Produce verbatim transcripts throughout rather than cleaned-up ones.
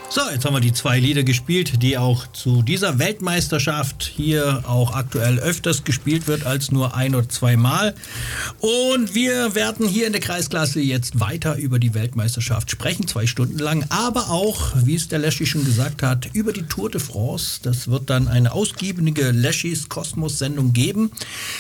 So, jetzt haben wir die zwei Lieder gespielt, die auch zu dieser Weltmeisterschaft hier auch aktuell öfters gespielt wird als nur ein oder zweimal. Und wir werden hier in der Kreisklasse jetzt weiter über die Weltmeisterschaft sprechen, zwei Stunden lang, aber auch, wie es der Leschi schon gesagt hat, über die Tour de France. Das wird dann eine ausgiebige Leschis Kosmos-Sendung geben.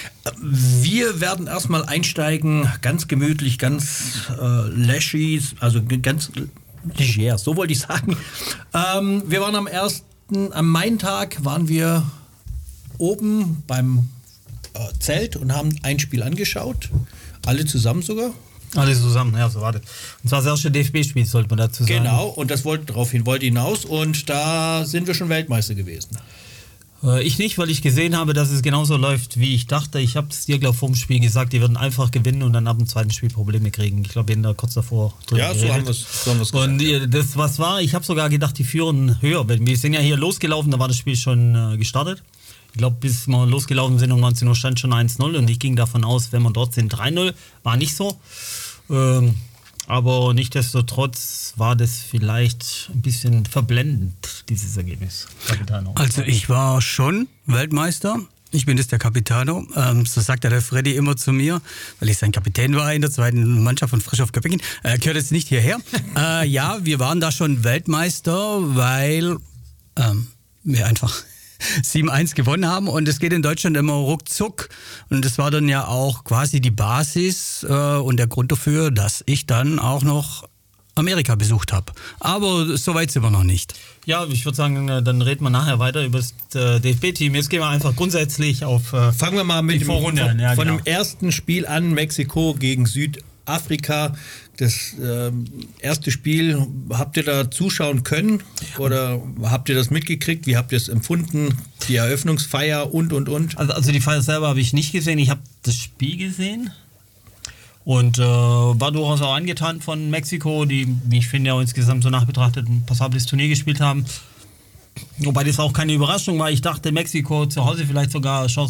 Wir werden erstmal einsteigen, ganz gemütlich, ganz äh, Leschis, also ganz leger, so wollte ich sagen. Ähm, wir waren am ersten, am Main-Tag waren wir oben beim äh, Zelt und haben ein Spiel angeschaut. Alle zusammen sogar. Alle zusammen, ja, so wartet. Und zwar das erste D F B-Spiel, sollte man dazu sagen. Genau, und das wollte daraufhin wollte hinaus und da sind wir schon Weltmeister gewesen. Ich nicht, weil ich gesehen habe, dass es genauso läuft, wie ich dachte. Ich habe es dir, glaube ich, vor dem Spiel gesagt, die würden einfach gewinnen und dann ab dem zweiten Spiel Probleme kriegen. Ich glaube, wir haben da kurz davor drüber Ja, so haben wir es so gesagt. Und ja. das, was war, ich habe sogar gedacht, die führen höher. Wir sind ja hier losgelaufen, da war das Spiel schon äh, gestartet. Ich glaube, bis wir losgelaufen sind um neunzehn Uhr stand schon eins null und ich ging davon aus, wenn wir dort sind, drei null. War nicht so. Ähm, aber nichtsdestotrotz war das vielleicht ein bisschen verblendend, dieses Ergebnis. Capitano. Also ich war schon Weltmeister. Ich bin jetzt der Capitano. Ähm, so sagt ja der Freddy immer zu mir, weil ich sein Kapitän war in der zweiten Mannschaft von Frisch auf Göppingen. Er gehört jetzt nicht hierher. äh, ja, wir waren da schon Weltmeister, weil ähm, wir einfach sieben eins gewonnen haben und es geht in Deutschland immer ruckzuck und das war dann ja auch quasi die Basis äh, und der Grund dafür, dass ich dann auch noch Amerika besucht habe. Aber so weit sind wir noch nicht. Ja, ich würde sagen, dann reden wir nachher weiter über das D F B-Team. Jetzt gehen wir einfach grundsätzlich auf äh, Fangen wir mal mit die dem, Vorrunde von, an. Ja, von genau. dem ersten Spiel an, Mexiko gegen Südafrika. Das äh, erste Spiel, habt ihr da zuschauen können oder habt ihr das mitgekriegt? Wie habt ihr es empfunden? Die Eröffnungsfeier und, und, und? Also, also die Feier selber habe ich nicht gesehen. Ich habe das Spiel gesehen und äh, war durchaus auch angetan von Mexiko, die, wie ich finde, ja insgesamt so nachbetrachtet ein passables Turnier gespielt haben. Wobei das auch keine Überraschung war. Ich dachte, Mexiko zu Hause vielleicht sogar Chance